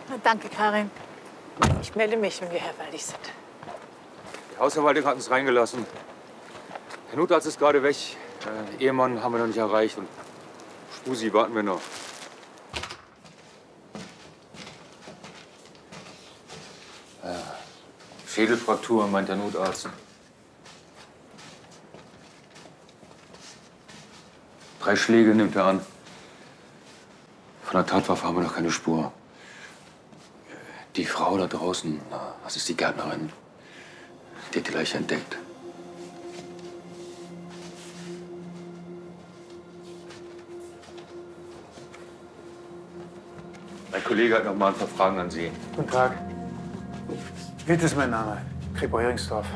Danke, Karin. Ich melde mich, wenn wir herfällig sind. Die Hausverwaltung hat uns reingelassen. Der Notarzt ist gerade weg. Ehemann haben wir noch nicht erreicht. Und Spusi warten wir noch. Schädelfraktur, meint der Notarzt. 3 Schläge nimmt er an. Von der Tatwaffe haben wir noch keine Spur. Die Frau da draußen, das ist die Gärtnerin. Die hat die Leiche entdeckt. Mein Kollege hat noch mal ein paar Fragen an Sie. Guten Tag. Witt ist mein Name. Kripo-Heringsdorf.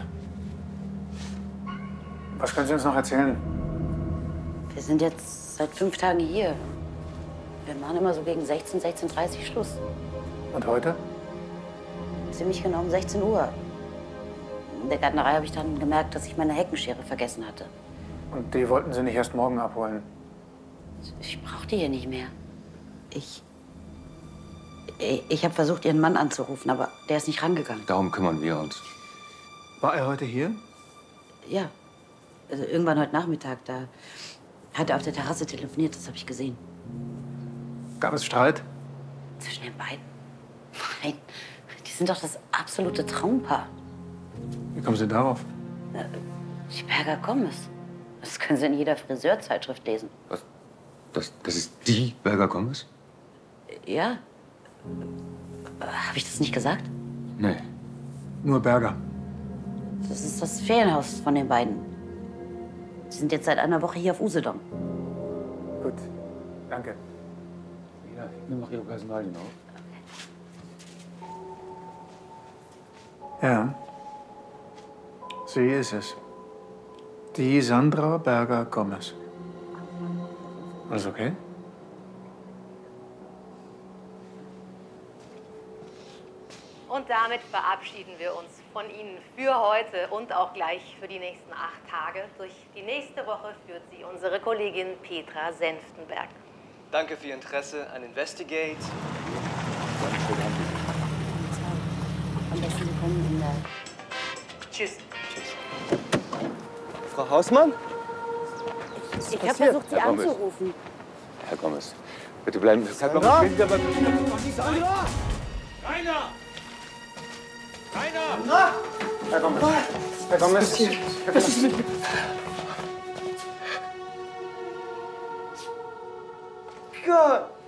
Was können Sie uns noch erzählen? Wir sind jetzt seit 5 Tagen hier. Wir machen immer so gegen 16, 16:30 Uhr Schluss. Und heute? Ziemlich genau um 16 Uhr. In der Gärtnerei habe ich dann gemerkt, dass ich meine Heckenschere vergessen hatte. Und die wollten Sie nicht erst morgen abholen? Ich brauche die hier nicht mehr. Ich habe versucht, Ihren Mann anzurufen, aber der ist nicht rangegangen. Darum kümmern wir uns. War er heute hier? Ja, also irgendwann heute Nachmittag, da hat er auf der Terrasse telefoniert, das habe ich gesehen. Gab es Streit? Zwischen den beiden? Nein, die sind doch das absolute Traumpaar. Wie kommen Sie darauf? Die Berger Gomez. Das können Sie in jeder Friseurzeitschrift lesen. Was? Das ist die Berger Gomez? Ja. Habe ich das nicht gesagt? Nee. Nur Berger. Das ist das Ferienhaus von den beiden. Sie sind jetzt seit einer Woche hier auf Usedom. Gut, danke. Ja, ich nehme noch Ihre Personalien auf. Ja. Sie ist es. Die Sandra Berger Gomez. Alles okay? Und damit verabschieden wir uns von Ihnen für heute und auch gleich für die nächsten 8 Tage. Durch die nächste Woche führt Sie unsere Kollegin Petra Senftenberg. Danke für Ihr Interesse an Investigate. Am besten, Sie kommen in der... Tschüss. Frau Hausmann? Ich habe versucht, Sie Herr Gomez. anzurufen. Herr Gomez, bitte bleiben Sie. Herr Sandra? Gomez, Rainer! Herr Gomez. Herr Gomez. Was ist mit... Gott!